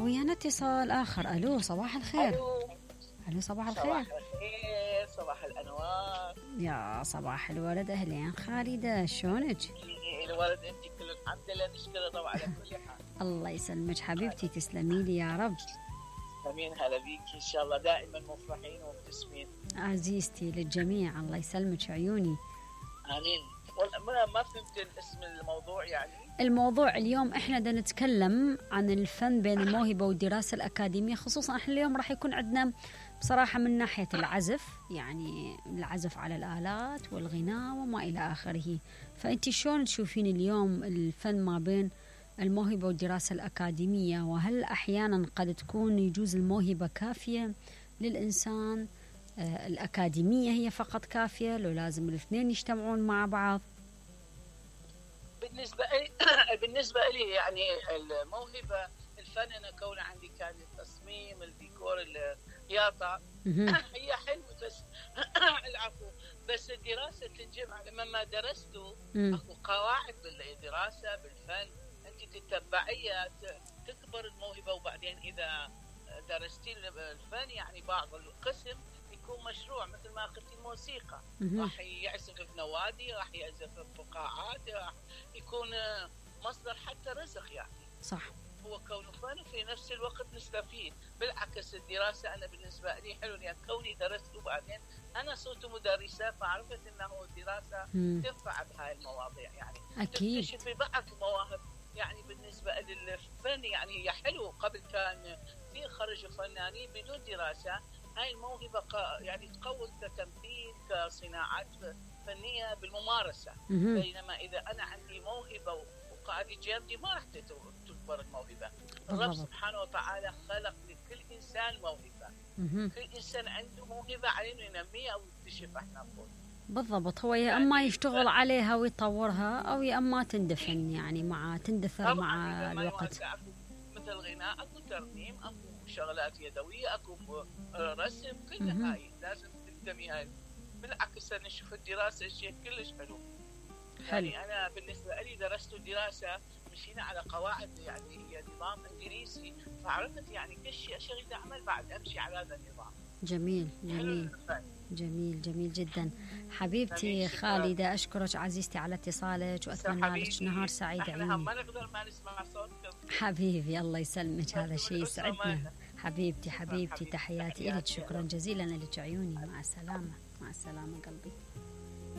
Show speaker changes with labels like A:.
A: ويانا اتصال آخر. ألو صباح الخير. ألو صباح الخير.
B: صباح الخير، صباح الأنوار.
A: يا صباح الولد، أهلين خالدة، شلونك؟
B: الولد أنت كل الحمد لله، نشكر الله على كل حال.
A: الله يسلمك حبيبتي، تسلمي لي يا رب.
B: امين. هلا بيك، ان شاء الله دائما مفرحين ومبتسمين.
A: عزيزتي للجميع، الله يسلمك عيوني.
B: امين. ما فهمت الاسم الموضوع يعني.
A: الموضوع اليوم احنا بدنا نتكلم عن الفن بين الموهبة والدراسة الأكاديمية، خصوصا احنا اليوم راح يكون عندنا بصراحة من ناحية العزف، يعني العزف على الآلات والغناء وما إلى آخره. فأنت شلون تشوفين اليوم الفن ما بين الموهبة والدراسة الأكاديمية؟ وهل أحيانا قد تكون يجوز الموهبة كافية للإنسان، الأكاديمية هي فقط كافية، لو لازم الاثنين يجتمعون مع بعض؟
B: بالنسبة لي يعني الموهبة، الفن، أنا كون عندي كان التصميم، الديكور، الخياطة هي حلوة، بس العفو، بس الدراسة تنجمع. لما درستوا أكو قواعد بالدراسة بالفن، أنت تتبعيها تكبر الموهبة. وبعدين إذا درستي الفن يعني بعض القسم يكون مشروع، مثل ما قلت الموسيقى، راح يعزف بنوادي، راح يعزف بقاعات، راح يكون مصدر حتى رزق يعني.
A: صح.
B: هو كونه فن في نفس الوقت نستفيد. بالعكس الدراسة أنا بالنسبة لي حلو، يعني كوني درست وبعدين أنا صرت مدرسة، فعرفت أنه الدراسة تنفع بهاي المواضيع، يعني
A: أكيد
B: تكتشفي بعض المواهب. يعني بالنسبة للفن يعني هي حلو، قبل كان في خرجوا فنانين بدون دراسة، هاي الموهبة يعني تقوي كتمثيل، كصناعات فنية بالممارسة. بينما إذا أنا عندي موهبة وقاعدة جنبي ما راح تكبر الموهبة. الرب سبحانه وتعالى خلق لكل إنسان موهبة. كل إنسان عنده موهبة، علينا ننميها أو نكتشف احنا نقول.
A: بالضبط. هو يا اما يشتغل عليها ويطورها، او يا اما تندفن، يعني تندثر مع الوقت.
B: مثل غناء، اكو ترنيم، اكو شغلات يدويه، اكو رسم، كل هاي لازم تهتمي هاي. بالعكس انا اشوف الدراسه شيء كلش حلو. يعني انا بالنسبه لي درست الدراسه، مشينا على قواعد، يعني هي نظام انجليزي، فعرفت يعني كل شيء اشتغل اعمل بعد امشي على هذا النظام.
A: جميل جميل جميل جميل جدا. حبيبتي خالدة، أشكرك عزيزتي على اتصالك، وأتمنى لك نهار سعيد.
B: احنا ما نقدر ما نسمع صوتكم
A: حبيبي، الله يسلمك، هذا شيء يسعدنا. حبيبتي تحياتي لك، شكرا جزيلا لك عيوني. مع السلامة، مع السلامة قلبي.